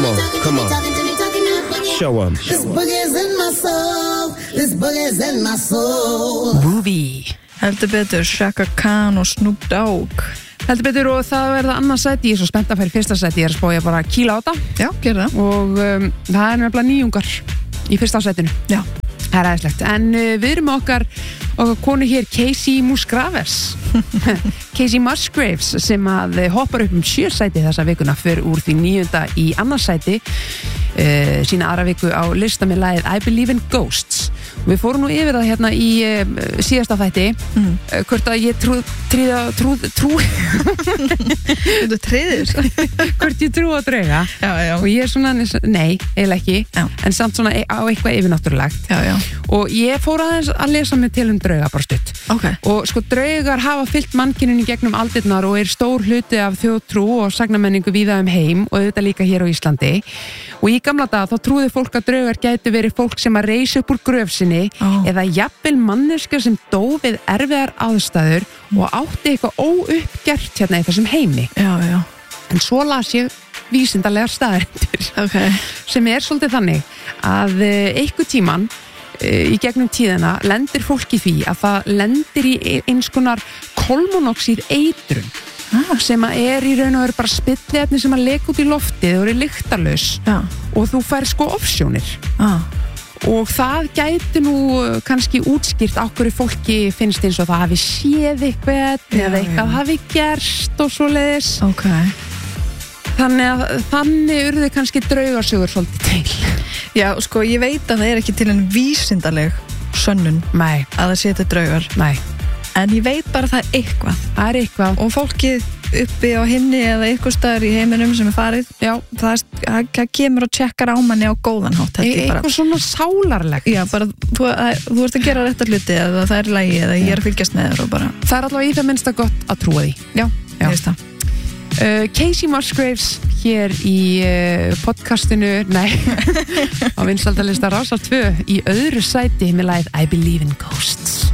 come on. Show 'em. This boogie's in my soul. This boogie's in my soul. Movie. Heldur betur, Shaka Khan og Snoop Dogg. Heldur betur og það verða annað sæti. Ég er svo spennt að færi fyrsta sæti. Ég er að spá ég bara að kýla á þetta. Já, gerðu það. Og það er nefnilega nýjungar í fyrsta sætinu. Já. Það er aðeinslegt. En við erum okkar konu hér, Casey Musgraves. Casey Musgraves sem að hoppar upp 7 sæti þessa vikuna fyrir úr því 9. í annars sæti sína aðra viku á lista með lagið I Believe in Ghosts. Við fórum nú yfir það hérna í síðasta þætti hvort að ég trú Þú treyðir hvort ég trú á drauga Já. og ég er svona, nei, eiginlega ekki Já. en samt svona á eitthvað yfirnáttúrulegt Já. og ég fór aðeins að lesa mig til drauga bara stutt og sko draugar hafa fyllt mannkyninu í gegnum aldirnar og er stór hluti af þjóðtrú og sagnamenningu víða heim og þetta líka hér á Íslandi og í gamla daga þá trúði fólk að draugar gætu verið fólk sem að reisa upp úr gröf sinni eða jafnvel manneskja sem dó við erfiðar aðstæður og átti eitthvað óuppgert hérna í þessum heimi Já. en svo las ég vísindarlegar staðarindir sem er svolítið þannig að einhver tíman í gegnum tíðina lendir fólk í því að það lendir í eins konar kolmonóxíð eitrun sem að er í raun og veru bara spilliefni sem að leka út í loftið og er lyktarlaus og þú fær sko ofsjónir og það gæti nú kannski útskýrt á hverju fólki finnst eins og það hafi séð eitthvað eða eitthvað hafi gerst og svoleiðis þannig urðu kannski draugasögur svolítið til Já, sko, ég veit að það er ekki til en vísindaleg sönnun Nei. að það setja draugar Nei. en ég veit bara að það er eitthvað og fólkið uppi á hinni eða eitthvað staðar í heiminum sem er farið það kemur og tjekkar á manni á góðan hátt eitthvað svona sálarlegt Já, bara þú ert að gera þetta hluti eða það er lægi eða ég er að fylgjast með þér og bara Það er allavega í það minnsta gott að trúa því Já, ég veist það Casey Musgraves hér í podcastinu á vinsaldalista Rásar 2 í öðru sæti með lagið I Believe in Ghosts